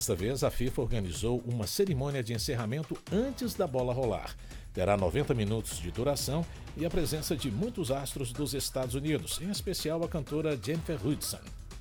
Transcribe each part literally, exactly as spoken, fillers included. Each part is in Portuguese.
Desta vez, a FIFA organizou uma cerimônia de encerramento antes da bola rolar. Terá noventa minutos de duração e a presença de muitos astros dos Estados Unidos, em especial a cantora Jennifer Hudson.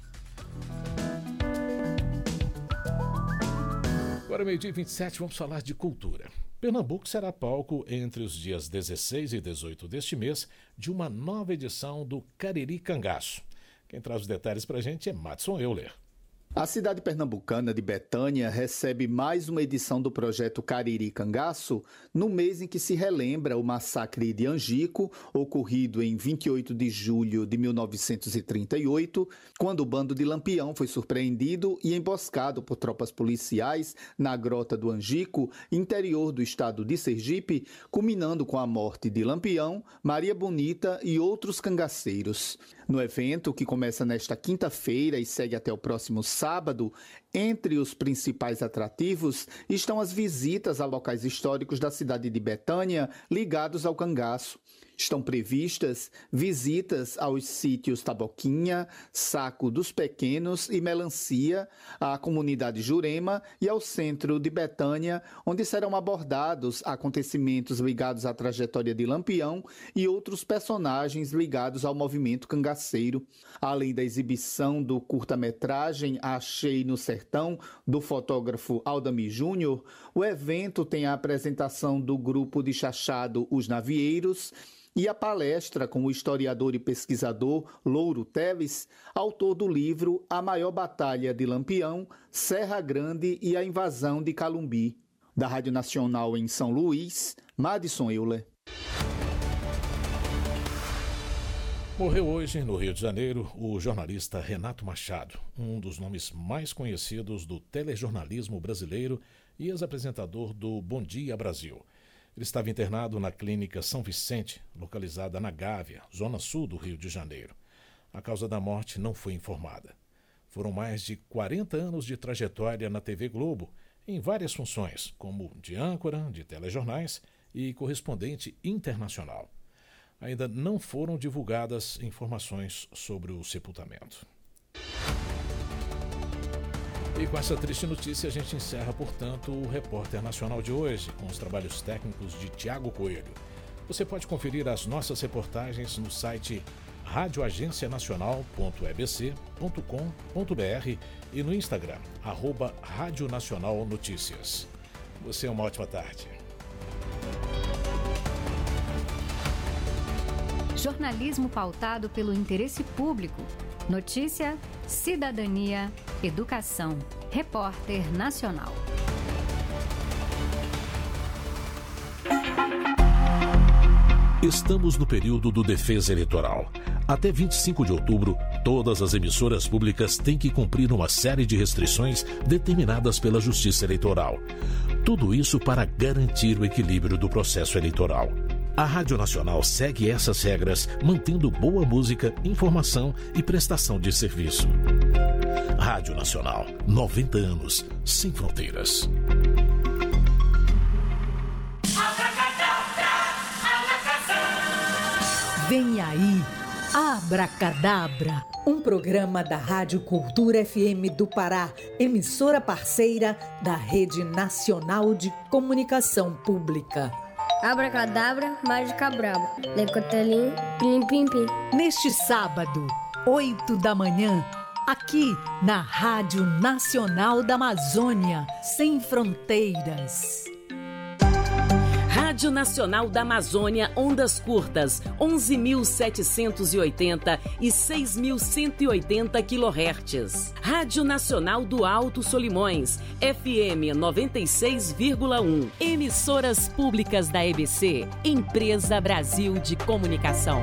Agora, meio-dia e vinte e sete, vamos falar de cultura. Pernambuco será palco entre os dias dezesseis e dezoito deste mês de uma nova edição do Cariri Cangaço. Quem traz os detalhes para a gente é Madison Euler. A cidade pernambucana de Betânia recebe mais uma edição do projeto Cariri Cangaço no mês em que se relembra o massacre de Angico, ocorrido em vinte e oito de julho de mil novecentos e trinta e oito, quando o bando de Lampião foi surpreendido e emboscado por tropas policiais na Grota do Angico, interior do estado de Sergipe, culminando com a morte de Lampião, Maria Bonita e outros cangaceiros. No evento, que começa nesta quinta-feira e segue até o próximo sábado, entre os principais atrativos estão as visitas a locais históricos da cidade de Betânia ligados ao cangaço. Estão previstas visitas aos sítios Taboquinha, Saco dos Pequenos e Melancia, à comunidade Jurema e ao centro de Betânia, onde serão abordados acontecimentos ligados à trajetória de Lampião e outros personagens ligados ao movimento cangaceiro. Além da exibição do curta-metragem Achei no Sertão, do fotógrafo Aldami Júnior, o evento tem a apresentação do grupo de chachado Os Navieiros e a palestra com o historiador e pesquisador Louro Teles, autor do livro A Maior Batalha de Lampião, Serra Grande e a Invasão de Calumbi. Da Rádio Nacional em São Luís, Madison Euler. Morreu hoje, no Rio de Janeiro, o jornalista Renato Machado, um dos nomes mais conhecidos do telejornalismo brasileiro e ex-apresentador do Bom Dia Brasil. Ele estava internado na Clínica São Vicente, localizada na Gávea, zona sul do Rio de Janeiro. A causa da morte não foi informada. Foram mais de quarenta anos de trajetória na T V Globo, em várias funções, como de âncora, de telejornais e correspondente internacional. Ainda não foram divulgadas informações sobre o sepultamento. E com essa triste notícia, a gente encerra, portanto, o Repórter Nacional de hoje, com os trabalhos técnicos de Tiago Coelho. Você pode conferir as nossas reportagens no site radio agência nacional ponto e b c ponto com ponto b r e no Instagram, arroba Rádio Nacional Notícias. Você é uma ótima tarde. Jornalismo pautado pelo interesse público. Notícia, cidadania, educação. Repórter Nacional. Estamos no período do Defesa Eleitoral. Até vinte e cinco de outubro, todas as emissoras públicas têm que cumprir uma série de restrições determinadas pela Justiça Eleitoral. Tudo isso para garantir o equilíbrio do processo eleitoral. A Rádio Nacional segue essas regras, mantendo boa música, informação e prestação de serviço. Rádio Nacional, noventa anos, sem fronteiras. Vem aí, Abracadabra, um programa da Rádio Cultura F M do Pará, emissora parceira da Rede Nacional de Comunicação Pública. Abracadabra, mágica braba, lecotelinho, pim pim pim. Neste sábado, oito da manhã, aqui na Rádio Nacional da Amazônia, sem fronteiras. Rádio Nacional da Amazônia, ondas curtas, onze mil setecentos e oitenta e seis mil cento e oitenta quilohertz. Rádio Nacional do Alto Solimões, F M noventa e seis vírgula um. Emissoras públicas da E B C, Empresa Brasil de Comunicação.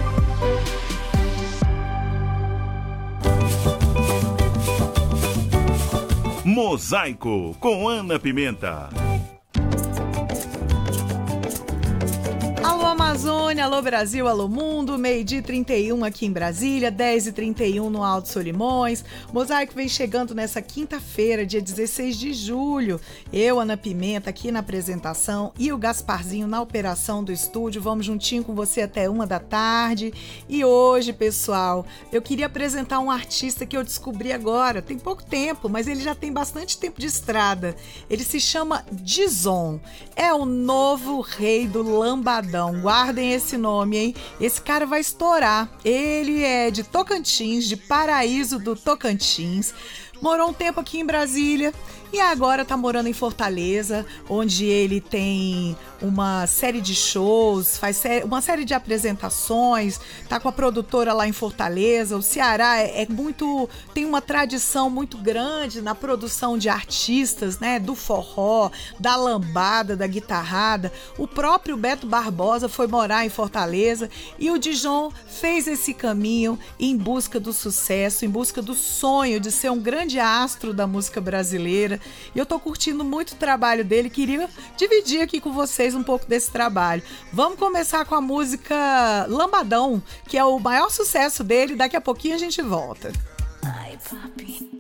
Mosaico, com Ana Pimenta. Alô, Amazônia! Sônia, alô Brasil, alô mundo, meio-dia e trinta e um aqui em Brasília, dez e trinta e um no Alto Solimões. Mosaico vem chegando nessa quinta-feira, dia dezesseis de julho. Eu, Ana Pimenta, aqui na apresentação e o Gasparzinho na operação do estúdio. Vamos juntinho com você até uma da tarde. E hoje, pessoal, eu queria apresentar um artista que eu descobri agora. Tem pouco tempo, mas ele já tem bastante tempo de estrada. Ele se chama Dizon. É o novo rei do lambadão. Guardem esse nome, hein? Esse cara vai estourar. Ele é de Tocantins, de Paraíso do Tocantins. Morou um tempo aqui em Brasília e agora tá morando em Fortaleza, onde ele tem uma série de shows, faz uma série de apresentações, tá com a produtora lá em Fortaleza. O Ceará é, é muito, tem uma tradição muito grande na produção de artistas, né, do forró, da lambada, da guitarrada. O próprio Beto Barbosa foi morar em Fortaleza e o Dizon fez esse caminho em busca do sucesso, em busca do sonho de ser um grande astro da música brasileira. E eu tô curtindo muito o trabalho dele, queria dividir aqui com vocês um pouco desse trabalho. Vamos começar com a música Lambadão, que é o maior sucesso dele. Daqui a pouquinho a gente volta. Ai, papi.